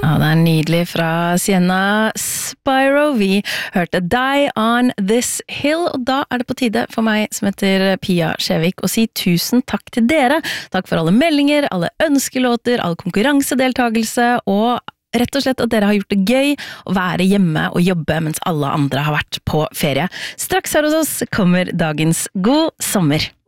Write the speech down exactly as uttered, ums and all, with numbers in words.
Ja, det er nydelig fra Sienna Spyro. Vi hørte Die on This Hill, og da er det på tide for meg som heter Pia Skjevik å si tusen takk til dere. Takk for alle meldinger, alle ønskelåter, all konkurransedeltagelse, og rett og slett at dere har gjort det gøy å være hjemme og jobbe mens alle andre har vært på ferie. Straks her hos oss kommer dagens God sommer.